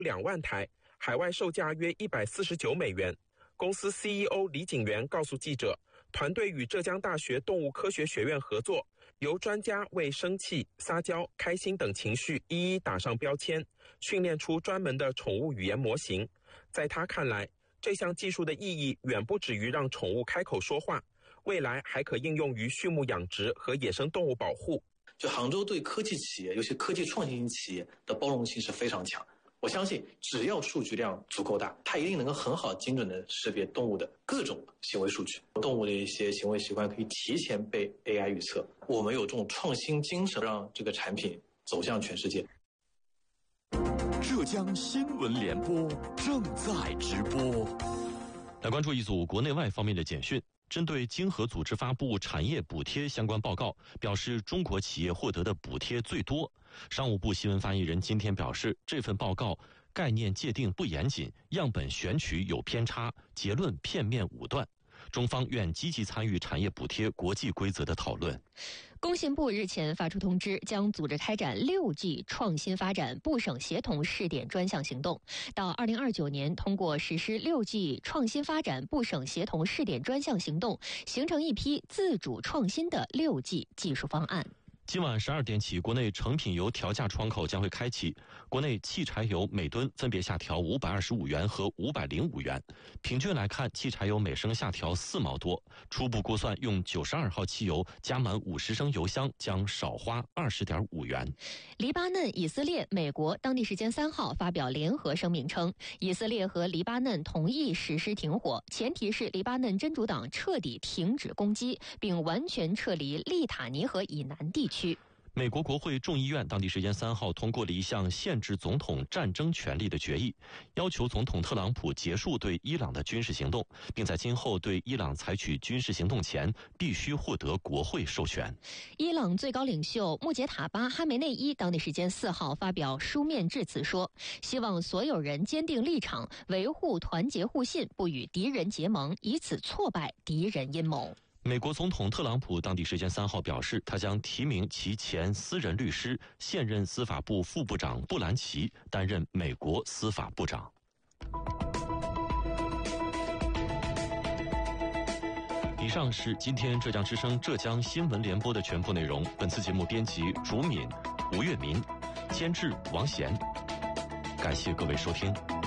2万台，海外售价约149美元。公司 CEO 李景元告诉记者，团队与浙江大学动物科学学院合作，由专家为生气、撒娇、开心等情绪一一打上标签，训练出专门的宠物语言模型。在他看来，这项技术的意义远不止于让宠物开口说话，未来还可应用于畜牧养殖和野生动物保护。 就杭州对科技企业，尤其科技创新企业的包容性是非常强。我相信只要数据量足够大，它一定能够很好精准的识别动物的各种行为数据，动物的一些行为习惯可以提前被 AI 预测。我们有这种创新精神，让这个产品走向全世界。 浙江新闻联播正在直播。 来关注一组国内外方面的简讯。针对经合组织发布产业补贴相关报告，表示中国企业获得的补贴最多。商务部新闻发言人今天表示，这份报告概念界定不严谨，样本选取有偏差，结论片面武断。中方愿积极参与产业补贴国际规则的讨论。 工信部日前发出通知，将组织开展6G 创新发展部省协同试点专项行动，到2029年通过实施6G 创新发展部省协同试点专项行动，形成一批自主创新的6G 技术方案。 今晚12点起，国内成品油调价窗口将会开启。国内汽柴油每吨分别下调525元和505元，平均来看，汽柴油每升下调4毛多。初步估算，用92号汽油加满50升油箱将少花20.5元。 黎巴嫩、以色列、美国当地时间3号发表联合声明称，以色列和黎巴嫩同意实施停火，前提是黎巴嫩真主党彻底停止攻击，并完全撤离利塔尼河以南地区。 美国国会众议院当地时间3号通过了一项限制总统战争权利的决议，要求总统特朗普结束对伊朗的军事行动，并在今后对伊朗采取军事行动前必须获得国会授权。 伊朗最高领袖穆杰塔巴·哈梅内伊当地时间4号发表书面致辞说，希望所有人坚定立场，维护团结互信，不与敌人结盟，以此挫败敌人阴谋。 美国总统特朗普当地时间3号表示，他将提名其前私人律师、现任司法部副部长布兰奇担任美国司法部长。以上是今天浙江之声浙江新闻联播的全部内容。本次节目编辑竹敏、吴月民，监制王贤。感谢各位收听。